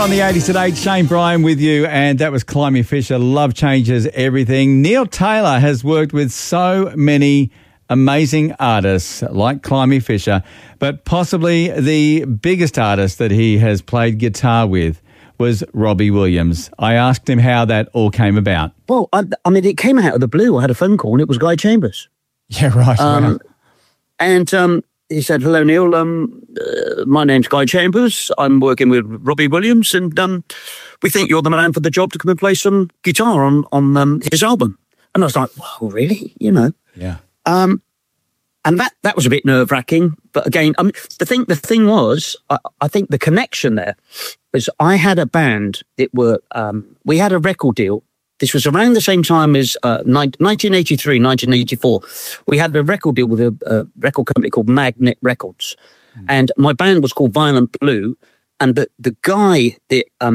on the 80s today. Shane Bryan with you, and that was Climie Fisher. Love changes everything. Neil Taylor has worked with so many amazing artists like Climie Fisher, but possibly the biggest artist that he has played guitar with was Robbie Williams. I asked him how that all came about. Well, I mean, it came out of the blue. I had a phone call and it was Guy Chambers. Yeah, right. Wow. And he said, "Hello, Neil. My name's Guy Chambers. I'm working with Robbie Williams, and we think you're the man for the job to come and play some guitar on his album." And I was like, "Well, really? You know?" Yeah. And that was a bit nerve-wracking. But again, the thing was, I think the connection there was I had a band that we had a record deal. This was around the same time as 1983, 1984. We had a record deal with a record company called Magnet Records. And my band was called Violent Blue. And the guy that